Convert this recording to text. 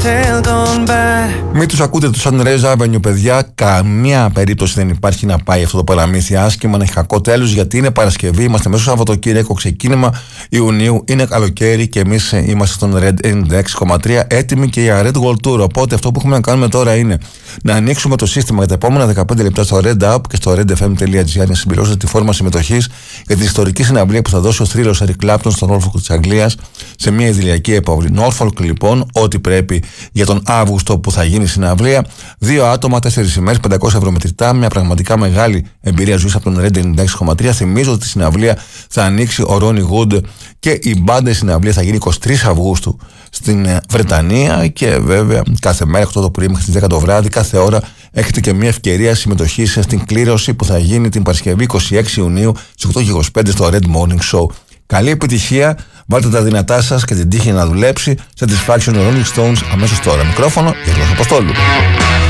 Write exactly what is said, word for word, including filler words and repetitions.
Μην τους ακούτε τους Sunrise Avenue, παιδιά. Καμία περίπτωση δεν υπάρχει να πάει αυτό το παραμύθι άσχημα, να έχει κακό τέλος, γιατί είναι Παρασκευή, είμαστε μέσα στο Σαββατοκύριακο, ξεκίνημα Ιουνίου, είναι καλοκαίρι και εμείς είμαστε στον Red ενενήντα έξι κόμμα τρία έτοιμοι και για Red World Tour. Οπότε αυτό που έχουμε να κάνουμε τώρα είναι να ανοίξουμε το σύστημα για τα επόμενα δεκαπέντε λεπτά στο Red App και στο redfm.gr, να συμπληρώσετε τη φόρμα συμμετοχής για την ιστορική συναυλία που θα δώσει ο θρύλος Eric Clapton στον Norfolk της Αγγλίας σε μια ιδηλιακή επαυλή. Norfolk, λοιπόν, ό,τι πρέπει για τον Αύγουστο που θα γίνει η συναυλία. Δύο άτομα, τέσσερις ημέρες, πεντακόσια ευρώ μετρητά, μια πραγματικά μεγάλη εμπειρία ζωής από τον Red ενενήντα έξι κόμμα τρία. Θυμίζω ότι η συναυλία θα ανοίξει ο Ronnie Wood και η μπάντα η συναυλία θα γίνει εικοστή τρίτη Αυγούστου στην Βρετανία και βέβαια κάθε μέρα οκτώ το πρωί μέχρι τις δέκα το βράδυ, κάθε ώρα έχετε και μια ευκαιρία συμμετοχής στην κλήρωση που θα γίνει την Παρασκευή εικοστή έκτη Ιουνίου στις οκτώ και είκοσι πέντε στο Red Morning Show. Καλή επιτυχία, βάλτε τα δυνατά σας και την τύχη να δουλέψει. Satisfaction Rolling Stones αμέσως τώρα. Μικρόφωνο για τον Αποστόλου.